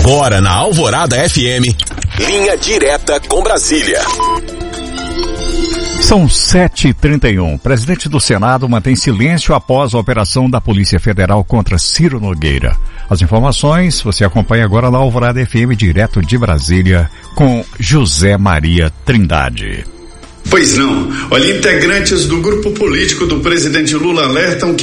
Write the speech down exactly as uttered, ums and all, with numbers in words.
Agora na Alvorada F M, linha direta com Brasília. São sete e trinta e um. Presidente do Senado mantém silêncio após a operação da Polícia Federal contra Ciro Nogueira. As informações você acompanha agora na Alvorada F M, direto de Brasília, com José Maria Trindade. Pois não. Olha, integrantes do grupo político do presidente Lula alertam que